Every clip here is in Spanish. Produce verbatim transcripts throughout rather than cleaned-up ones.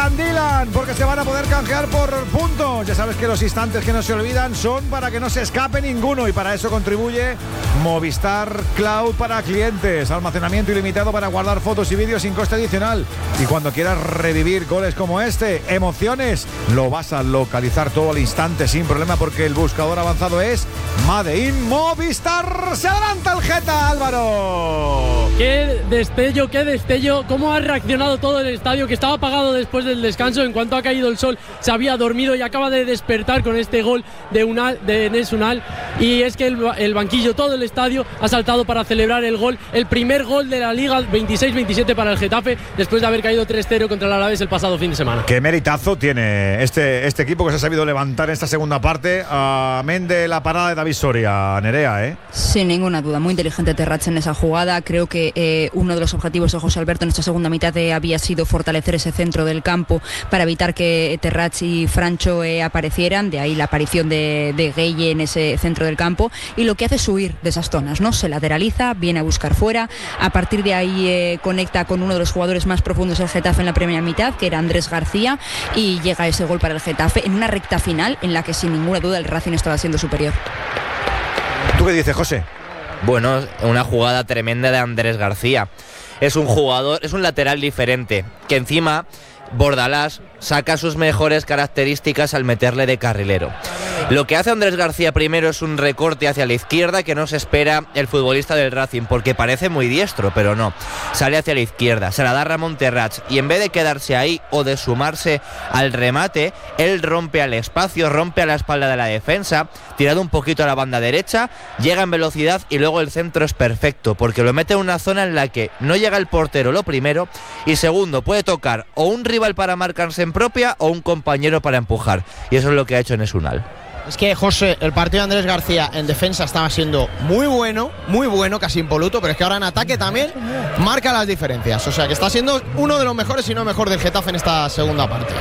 encandilan porque se van a poder canjear por puntos. Ya sabes que los instantes que no se olvidan son para que no se escape ninguno y para eso contribuye Movistar Cloud para clientes. Almacenamiento ilimitado para guardar fotos y vídeos sin coste adicional. Y cuando quieras revivir goles como este, emociones, lo vas a localizar todo al instante sin problema porque el buscador avanzado es Made in Movistar. Se adelanta el Geta, Álvaro. Qué destello, qué destello. Cómo ha reaccionado todo el estadio, que estaba apagado después del descanso. En cuanto ha caído el sol se había dormido y acaba de despertar con este gol de, Unal, de Enes Unal. Y es que el, el banquillo, todo el estadio ha saltado para celebrar el gol, el primer gol de la Liga, veintiséis veintisiete para el Getafe, después de haber caído tres cero contra el Alavés el pasado fin de semana. Qué meritazo tiene este, este equipo que se ha sabido levantar en esta segunda parte, amén de la parada de David Soria, Nerea, ¿eh? Sin ninguna duda, muy inteligente Terrats en esa jugada. Creo que eh, uno de los objetivos de José Alberto en esta segunda mitad eh, había sido fortalecer ese centro del campo para evitar que Terrats y Francho eh, aparecieran, de ahí la aparición de, de Gueye en ese centro del campo, y lo que hace es huir de esas zonas, ¿no? Se lateraliza, viene a buscar fuera, a partir de ahí eh, conecta con uno de los jugadores más profundos del Getafe en la primera mitad, que era Andrés García, y llega ese gol para el Getafe en una recta final en la que sin ninguna duda el Racing estaba siendo superior. ¿Tú qué dices, José? Bueno, una jugada tremenda de Andrés García. Es un jugador, es un lateral diferente, que encima Bordalás saca sus mejores características al meterle de carrilero. Lo que hace Andrés García primero es un recorte hacia la izquierda que no se espera el futbolista del Racing, porque parece muy diestro, pero no. Sale hacia la izquierda, se la da Ramón Terrats y en vez de quedarse ahí o de sumarse al remate, él rompe al espacio, rompe a la espalda de la defensa, tirado un poquito a la banda derecha, llega en velocidad y luego el centro es perfecto, porque lo mete en una zona en la que no llega el portero, lo primero, y segundo, puede tocar o un rival para marcarse en propia o un compañero para empujar, y eso es lo que ha hecho Enes Unal. Es que, José, el partido de Andrés García en defensa estaba siendo muy bueno, muy bueno, casi impoluto, pero es que ahora en ataque también marca las diferencias. O sea, que está siendo uno de los mejores, si no mejor, del Getafe en esta segunda parte.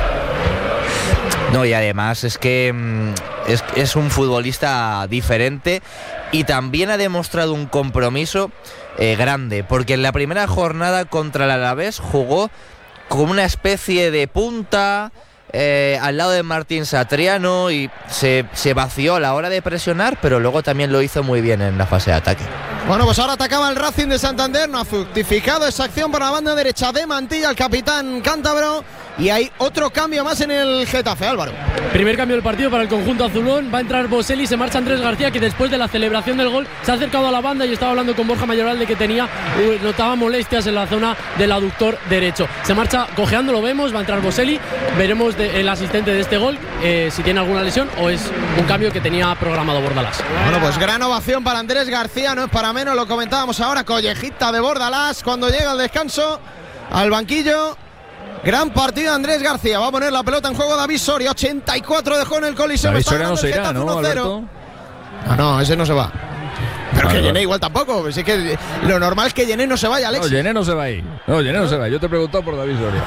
No, y además es que mm, es, es un futbolista diferente y también ha demostrado un compromiso eh, grande, porque en la primera jornada contra el Alavés jugó como una especie de punta eh, al lado de Martín Satriano y se, se vació a la hora de presionar, pero luego también lo hizo muy bien en la fase de ataque. Bueno, pues ahora atacaba el Racing de Santander, no ha fructificado esa acción por la banda derecha de Mantilla, el capitán cántabro, y hay otro cambio más en el Getafe, Álvaro. Primer cambio del partido para el conjunto azulón, va a entrar Boselli, se marcha Andrés García, que después de la celebración del gol se ha acercado a la banda y estaba hablando con Borja Mayoral de que tenía, uh, notaba molestias en la zona del aductor derecho. Se marcha cojeando, lo vemos, va a entrar Boselli, veremos de, el asistente de este gol, eh, si tiene alguna lesión o es un cambio que tenía programado Bordalás. Bueno, pues gran ovación para Andrés García, no es para menos, lo comentábamos ahora, collejita de Bordalás cuando llega el descanso al banquillo. Gran partido Andrés García, va a poner la pelota en juego David Soria, ochenta y cuatro dejó en el Coliseum. David Soria no se irá, ¿no, Alberto? No, no, ese no se va. Pero vale, que Yené igual tampoco, pues es que lo normal es que Yené no se vaya, Alex. No, Yené no se va ahí. No, Yené no se va. Yo te he preguntado por David Soria.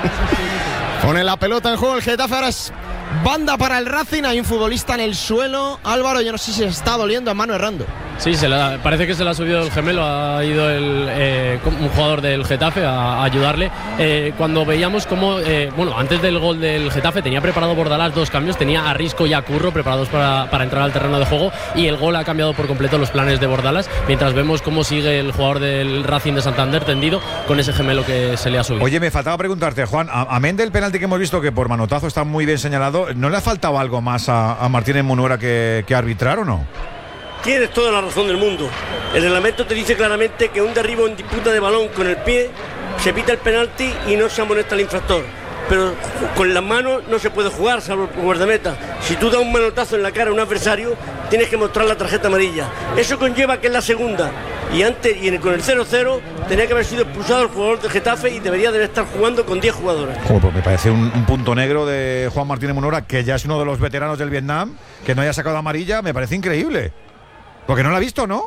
Pone la pelota en juego el Getafe, ahora es banda para el Racing, hay un futbolista en el suelo. Álvaro, yo no sé si se está doliendo a mano errando. Sí, se la, parece que se le ha subido el gemelo, ha ido el, eh, un jugador del Getafe a, a ayudarle. Eh, cuando veíamos cómo, eh, bueno, antes del gol del Getafe tenía preparado Bordalás dos cambios, tenía a Risco y a Curro preparados para, para entrar al terreno de juego, y el gol ha cambiado por completo los planes de Bordalás, mientras vemos cómo sigue el jugador del Racing de Santander tendido con ese gemelo que se le ha subido. Oye, me faltaba preguntarte, Juan, amén del penalti que hemos visto que por manotazo está muy bien señalado, ¿no le ha faltado algo más a, a Martínez Munuera que, que arbitrar o no? Tienes toda la razón del mundo. El reglamento te dice claramente que un derribo en disputa de balón con el pie se pita el penalti y no se amonesta al infractor. Pero con las manos no se puede jugar, salvo por guardameta. Si tú das un manotazo en la cara a un adversario, tienes que mostrar la tarjeta amarilla. Eso conlleva que es la segunda. Y antes, y con el cero cero, tenía que haber sido expulsado el jugador de Getafe y debería de estar jugando con diez jugadores. Joder, pues me parece un, un punto negro de Juan Martínez Munuera, que ya es uno de los veteranos del Vietnam, que no haya sacado amarilla, me parece increíble. Porque no la ha visto, ¿no?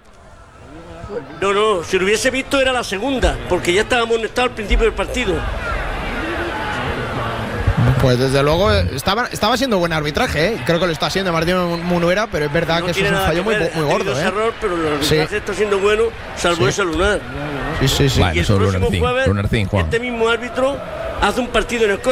No, no, si lo hubiese visto era la segunda, porque ya estaba amonestado al principio del partido. Pues desde luego estaba, estaba siendo buen arbitraje, ¿eh? Creo que lo está haciendo Martín Munuera, pero es verdad no que eso es un fallo muy, muy gordo, ¿eh? Error, pero el arbitraje sí está siendo bueno, salvo sí. ese lunar. Sí, sí, sí. Y el próximo jueves, este mismo árbitro hace un partido en el